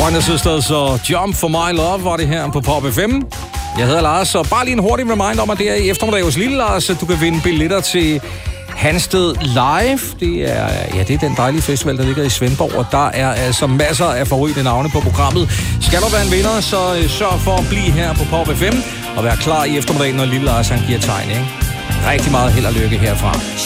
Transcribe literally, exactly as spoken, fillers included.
Pointer Sisters og Jump for My Love var det her på Pop F M. Jeg hedder Lars, og bare lige en hurtig reminder om, at det er i eftermiddag hos Lille Lars, at du kan vinde billetter til Hansted Live. Det er, ja, det er den dejlige festival, der ligger i Svendborg, og der er altså masser af forrygende navne på programmet. Skal du være en vinder, så øh, sørg for at blive her på Pop F M og være klar i eftermiddag, når Lille Lars han giver tegn, ikke? Rigtig meget held og lykke herfra.